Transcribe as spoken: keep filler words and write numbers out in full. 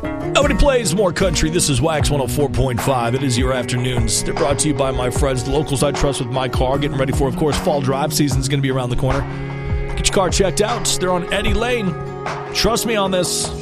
Nobody plays more country. This is Wax one oh four point five. It is your afternoons. They're brought to you by my friends, the locals I trust with my car. Getting ready for, of course, fall drive season is going to be around the corner. Get your car checked out. They're on Eddie Lane. Trust me on this.